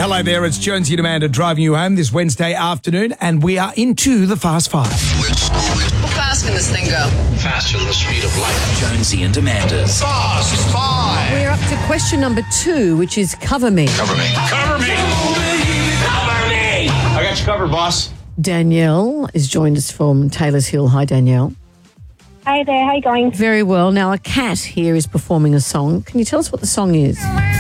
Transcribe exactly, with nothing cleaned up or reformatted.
Hello there, it's Jonesy and Amanda driving you home this Wednesday afternoon, and we are into the Fast Five. How fast can this thing go? Faster than the speed of light. Jonesy and Amanda's Fast Five. We're up to question number two, which is cover me. Cover me. Cover me. Cover me. I got you covered, boss. Danielle is joined us from Taylor's Hill. Hi, Danielle. Hi there, how you going? Very well. Now, a cat here is performing a song. Can you tell us what the song is?